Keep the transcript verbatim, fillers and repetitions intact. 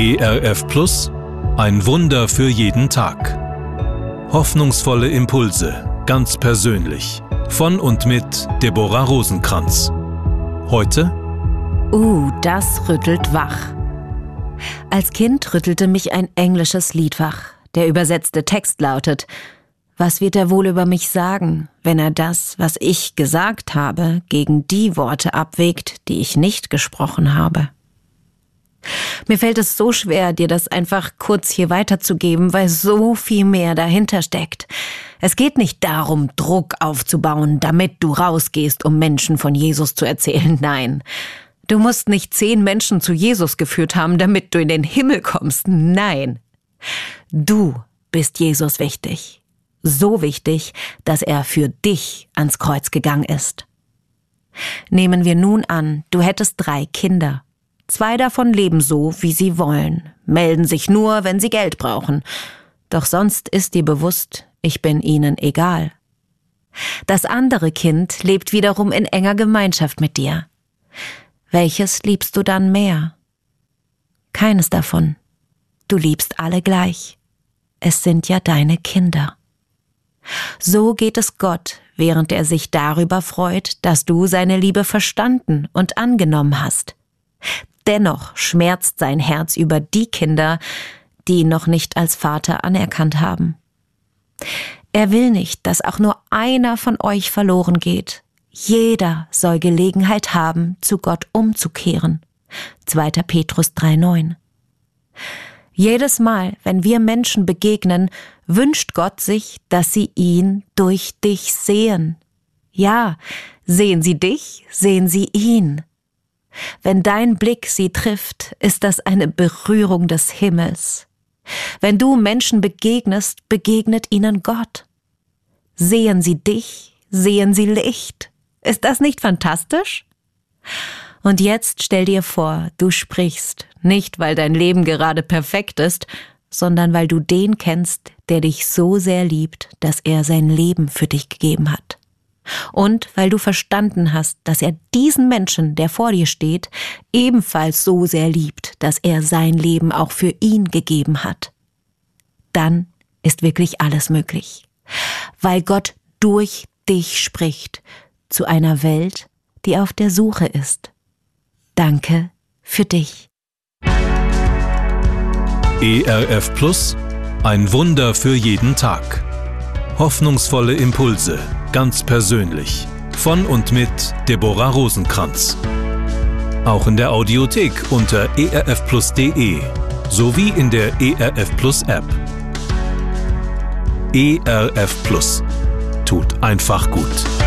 E R F Plus, ein Wunder für jeden Tag. Hoffnungsvolle Impulse, ganz persönlich. Von und mit Deborah Rosenkranz. Heute? Uh, das rüttelt wach. Als Kind rüttelte mich ein englisches Lied wach. Der übersetzte Text lautet: Was wird er wohl über mich sagen, wenn er das, was ich gesagt habe, gegen die Worte abwägt, die ich nicht gesprochen habe? Mir fällt es so schwer, dir das einfach kurz hier weiterzugeben, weil so viel mehr dahinter steckt. Es geht nicht darum, Druck aufzubauen, damit du rausgehst, um Menschen von Jesus zu erzählen. Nein, du musst nicht zehn Menschen zu Jesus geführt haben, damit du in den Himmel kommst. Nein, du bist Jesus wichtig. So wichtig, dass er für dich ans Kreuz gegangen ist. Nehmen wir nun an, du hättest drei Kinder. Zwei davon leben so, wie sie wollen, melden sich nur, wenn sie Geld brauchen. Doch sonst ist dir bewusst, ich bin ihnen egal. Das andere Kind lebt wiederum in enger Gemeinschaft mit dir. Welches liebst du dann mehr? Keines davon. Du liebst alle gleich. Es sind ja deine Kinder. So geht es Gott, während er sich darüber freut, dass du seine Liebe verstanden und angenommen hast. Dennoch schmerzt sein Herz über die Kinder, die ihn noch nicht als Vater anerkannt haben. Er will nicht, dass auch nur einer von euch verloren geht. Jeder soll Gelegenheit haben, zu Gott umzukehren. zweiter Petrus drei neun. Jedes Mal, wenn wir Menschen begegnen, wünscht Gott sich, dass sie ihn durch dich sehen. Ja, sehen sie dich, sehen sie ihn. Wenn dein Blick sie trifft, ist das eine Berührung des Himmels. Wenn du Menschen begegnest, begegnet ihnen Gott. Sehen sie dich, sehen sie Licht. Ist das nicht fantastisch? Und jetzt stell dir vor, du sprichst, nicht weil dein Leben gerade perfekt ist, sondern weil du den kennst, der dich so sehr liebt, dass er sein Leben für dich gegeben hat. Und weil du verstanden hast, dass er diesen Menschen, der vor dir steht, ebenfalls so sehr liebt, dass er sein Leben auch für ihn gegeben hat. Dann ist wirklich alles möglich, weil Gott durch dich spricht zu einer Welt, die auf der Suche ist. Danke für dich. E R F Plus, ein Wunder für jeden Tag. Hoffnungsvolle Impulse, ganz persönlich. Von und mit Deborah Rosenkranz. Auch in der Audiothek unter e r f plus punkt de sowie in der E R F Plus App. E R F Plus. Tut einfach gut.